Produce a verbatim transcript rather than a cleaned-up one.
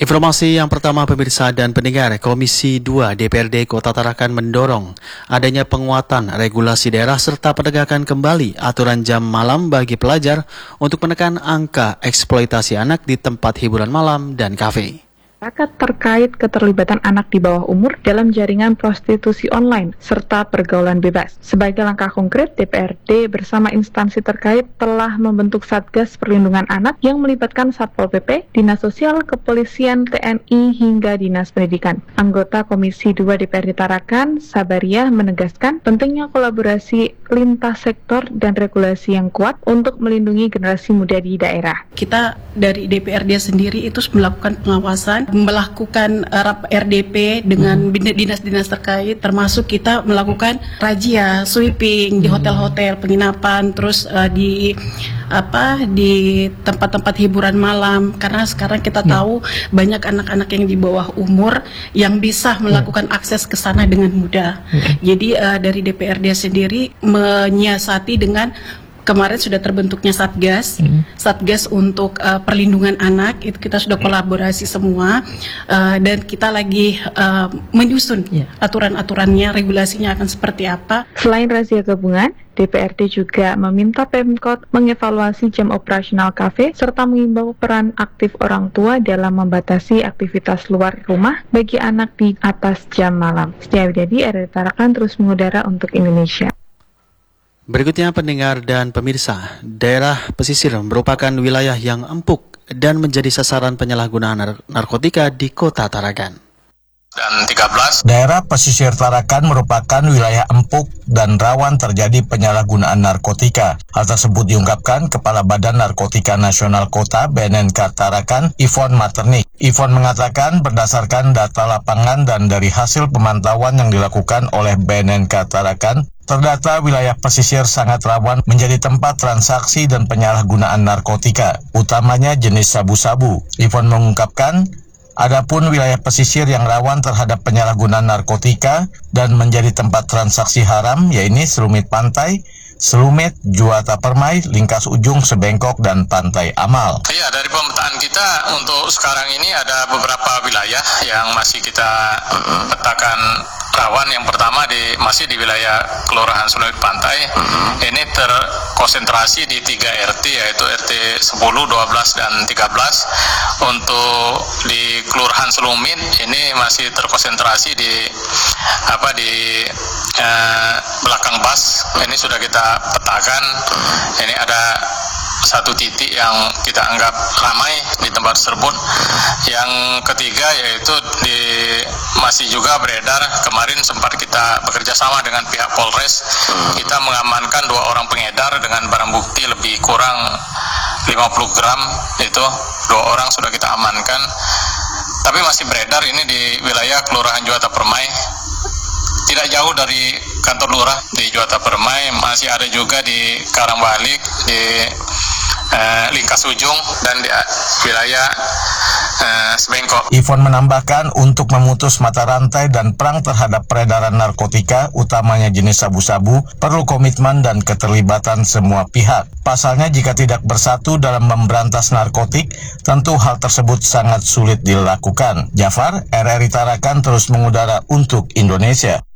Informasi yang pertama pemirsa dan pendengar, Komisi dua D P R D Kota Tarakan mendorong adanya penguatan regulasi daerah serta penegakan kembali aturan jam malam bagi pelajar untuk menekan angka eksploitasi anak di tempat hiburan malam dan kafe. Masyarakat terkait keterlibatan anak di bawah umur dalam jaringan prostitusi online serta pergaulan bebas. Sebagai langkah konkret, D P R D bersama instansi terkait telah membentuk Satgas Perlindungan Anak yang melibatkan Satpol P P, Dinas Sosial, Kepolisian, T N I, hingga Dinas Pendidikan. Anggota Komisi dua D P R D Tarakan, Sabariah, menegaskan pentingnya kolaborasi lintas sektor dan regulasi yang kuat untuk melindungi generasi muda di daerah. Kita dari D P R D sendiri itu melakukan pengawasan, melakukan uh, R D P dengan dinas-dinas terkait, termasuk kita melakukan razia, sweeping di hotel-hotel penginapan, terus uh, di apa di tempat-tempat hiburan malam, karena sekarang kita tahu ya. banyak anak-anak yang di bawah umur yang bisa melakukan ya. akses ke sana dengan mudah. Ya. Jadi uh, dari D P R D sendiri menyiasati dengan kemarin sudah terbentuknya Satgas, hmm. Satgas untuk uh, perlindungan anak, itu kita sudah kolaborasi semua, uh, dan kita lagi uh, menyusun yeah. aturan-aturannya, regulasinya akan seperti apa. Selain razia gabungan, D P R D juga meminta Pemkot mengevaluasi jam operasional kafe serta mengimbau peran aktif orang tua dalam membatasi aktivitas luar rumah bagi anak di atas jam malam. Setia Widadi, R R D Tarakan terus mengudara untuk Indonesia. Berikutnya pendengar dan pemirsa, daerah pesisir merupakan wilayah yang empuk dan menjadi sasaran penyalahgunaan nar- narkotika di Kota Tarakan. Dan tiga belas. Daerah pesisir Tarakan merupakan wilayah empuk dan rawan terjadi penyalahgunaan narkotika. Hal tersebut diungkapkan Kepala Badan Narkotika Nasional Kota B N N K Tarakan, Ivon Maternik. Ivon mengatakan berdasarkan data lapangan dan dari hasil pemantauan yang dilakukan oleh B N N K Tarakan, terdata wilayah pesisir sangat rawan menjadi tempat transaksi dan penyalahgunaan narkotika, utamanya jenis sabu-sabu. Ivon mengungkapkan, adapun wilayah pesisir yang rawan terhadap penyalahgunaan narkotika dan menjadi tempat transaksi haram, yaitu Selumit Pantai, Selumit, Juwata Permai, Lingkas Ujung, Sebengkok, dan Pantai Amal. Iya, dari pemetaan kita untuk sekarang ini ada beberapa wilayah yang masih kita petakan rawan. Yang pertama di masih di wilayah Kelurahan Selumit Pantai. Ini terkonsentrasi di tiga R T, yaitu R T sepuluh, dua belas, dan tiga belas. Untuk di Kelurahan Selumit ini masih terkonsentrasi di apa di eh, belakang bas. Ini sudah kita petakan. Ini ada satu titik yang kita anggap ramai di tempat tersebut. Yang ketiga yaitu di masih juga beredar, kemarin sempat kita bekerja sama dengan pihak Polres, kita mengamankan dua orang pengedar dengan barang bukti lebih kurang lima puluh gram, itu dua orang sudah kita amankan. Tapi masih beredar ini di wilayah Kelurahan Juwata Permai, tidak jauh dari kantor lurah di Juwata Permai. Masih ada juga di Karangbalik, di eh, Lingkas Ujung, dan di wilayah eh, Sebengkok. Ivon menambahkan untuk memutus mata rantai dan perang terhadap peredaran narkotika, utamanya jenis sabu-sabu, perlu komitmen dan keterlibatan semua pihak. Pasalnya jika tidak bersatu dalam memberantas narkotik, tentu hal tersebut sangat sulit dilakukan. Jafar, R R I Tarakan terus mengudara untuk Indonesia.